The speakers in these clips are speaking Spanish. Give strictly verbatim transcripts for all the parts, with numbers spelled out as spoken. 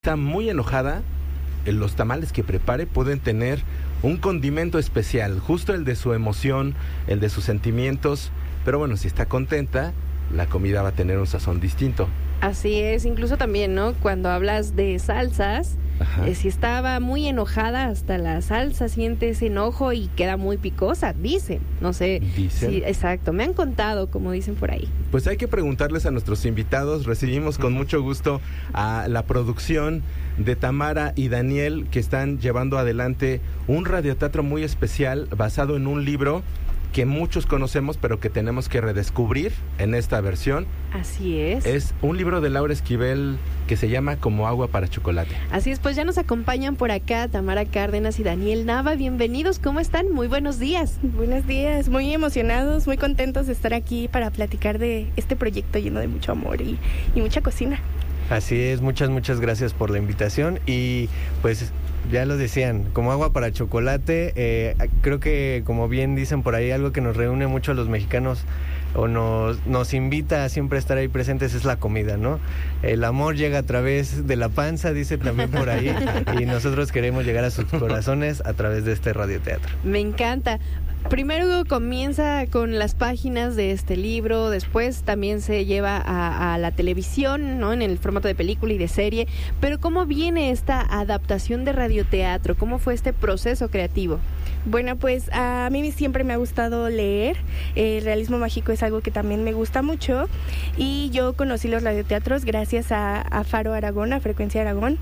está muy enojada, los tamales que prepare pueden tener un condimento especial, justo el de su emoción, el de sus sentimientos, pero bueno, si está contenta, la comida va a tener un sazón distinto. Así es, incluso también, ¿no? Cuando hablas de salsas, eh, si estaba muy enojada, hasta la salsa siente ese enojo y queda muy picosa, dicen, no sé. ¿Dicen? Sí, exacto, me han contado, como dicen por ahí. Pues hay que preguntarles a nuestros invitados. Recibimos con mucho gusto a la producción de Tamara y Daniel, que están llevando adelante un radioteatro muy especial basado en un libro que muchos conocemos, pero que tenemos que redescubrir en esta versión. Así es. Es un libro de Laura Esquivel que se llama Como agua para chocolate. Así es, pues ya nos acompañan por acá Tamara Cárdenas y Daniel Nava. Bienvenidos, ¿cómo están? Muy buenos días. Buenos días, muy emocionados, muy contentos de estar aquí para platicar de este proyecto lleno de mucho amor y, y mucha cocina. Así es, muchas, muchas gracias por la invitación y pues ya lo decían, como agua para chocolate, eh, creo que como bien dicen por ahí, algo que nos reúne mucho a los mexicanos o nos, nos invita a siempre estar ahí presentes es la comida, ¿no? El amor llega a través de la panza, dice también por ahí, y nosotros queremos llegar a sus corazones a través de este radioteatro. Me encanta. Primero comienza con las páginas de este libro, después también se lleva a, a la televisión, ¿no? En el formato de película y de serie, pero ¿cómo viene esta adaptación de radioteatro? ¿Cómo fue este proceso creativo? Bueno, pues a mí siempre me ha gustado leer, el realismo mágico es algo que también me gusta mucho y yo conocí los radioteatros gracias a, a Faro Aragón, a Frecuencia Aragón,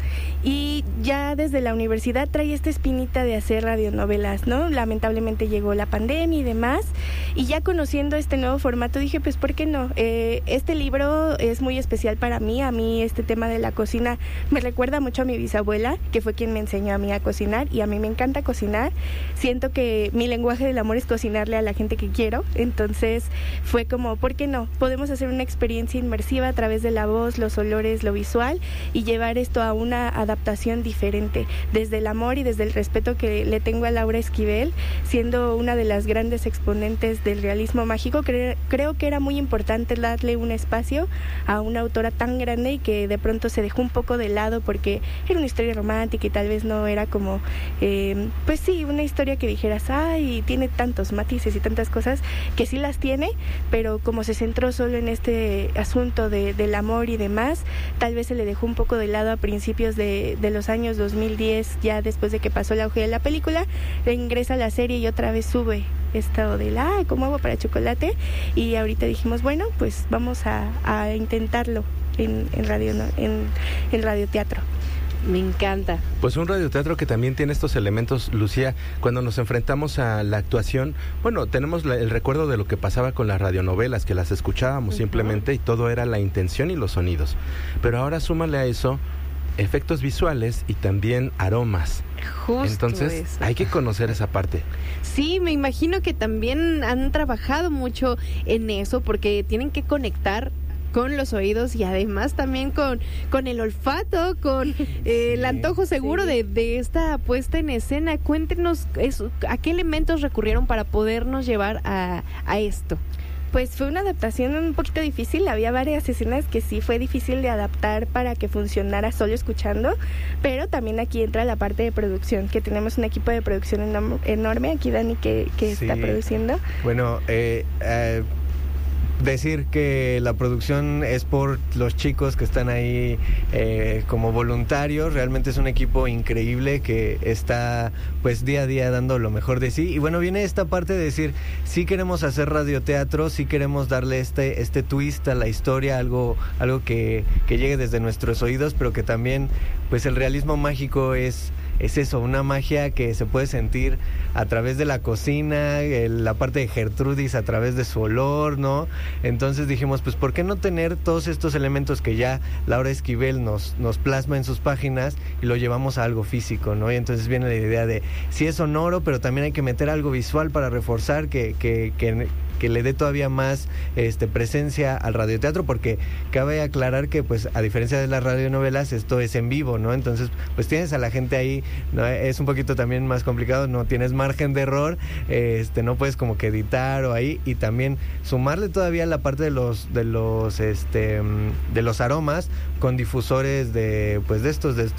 y ya desde la universidad traía esta espinita de hacer radionovelas, ¿no? Lamentablemente llegó la pandemia y demás, y ya conociendo este nuevo formato dije, pues ¿por qué no? Eh, este libro es muy especial para mí, a mí este tema de la cocina me recuerda mucho a mi bisabuela, que fue quien me enseñó a mí a cocinar, y a mí me encanta cocinar. Siento que mi lenguaje del amor es cocinarle a la gente que quiero, entonces fue como, ¿por qué no? Podemos hacer una experiencia inmersiva a través de la voz, los olores, lo visual, y llevar esto a una adaptación diferente, desde el amor y desde el respeto que le tengo a Laura Esquivel, siendo una de las grandes exponentes del realismo mágico. Cre- creo que era muy importante darle un espacio a una autora tan grande y que de pronto se dejó un poco de lado porque era una historia romántica y tal vez no era como, eh, pues sí, una historia que dijeras, ay, tiene tantos matices y tantas cosas, que sí las tiene, pero como se centró solo en este asunto de, del amor y demás, tal vez se le dejó un poco de lado a principios de, de los años dos mil diez, ya después de que pasó el auge de la película, regresa a la serie y otra vez sube esto del, ay, como agua para chocolate, y ahorita dijimos, bueno, pues vamos a, a intentarlo en, en radio, ¿no? en, en radioteatro. Me encanta. Pues un radioteatro que también tiene estos elementos, Lucía, cuando nos enfrentamos a la actuación, bueno, tenemos la, el recuerdo de lo que pasaba con las radionovelas, que las escuchábamos uh-huh. simplemente y todo era la intención y los sonidos. Pero ahora súmale a eso efectos visuales y también aromas. Justo Entonces eso. Hay que conocer esa parte. Sí, me imagino que también han trabajado mucho en eso porque tienen que conectar con los oídos y además también con, con el olfato, con eh, el antojo seguro sí. de, de esta puesta en escena. Cuéntenos eso, a qué elementos recurrieron para podernos llevar a, a esto. Pues fue una adaptación un poquito difícil, había varias escenas que sí fue difícil de adaptar para que funcionara solo escuchando, pero también aquí entra la parte de producción, que tenemos un equipo de producción enorme, enorme aquí Dani que, que sí. está produciendo. Bueno, eh, eh, decir que la producción es por los chicos que están ahí eh, como voluntarios, realmente es un equipo increíble que está pues día a día dando lo mejor de sí, y bueno, viene esta parte de decir, sí queremos hacer radioteatro, sí queremos darle este este twist a la historia, algo algo que, que llegue desde nuestros oídos, pero que también pues el realismo mágico es es eso, una magia que se puede sentir a través de la cocina, el, la parte de Gertrudis a través de su olor, ¿no? Entonces dijimos, pues ¿por qué no tener todos estos elementos que ya Laura Esquivel nos, nos plasma en sus páginas y lo llevamos a algo físico, ¿no? Y entonces viene la idea de, sí es sonoro, pero también hay que meter algo visual para reforzar que, que, que que le dé todavía más este presencia al radioteatro, porque cabe aclarar que pues a diferencia de las radionovelas esto es en vivo, ¿no? Entonces pues tienes a la gente ahí, ¿no? Es un poquito también más complicado, no tienes margen de error, este no puedes como que editar o ahí, y también sumarle todavía la parte de los de los este de los aromas con difusores de pues de estos de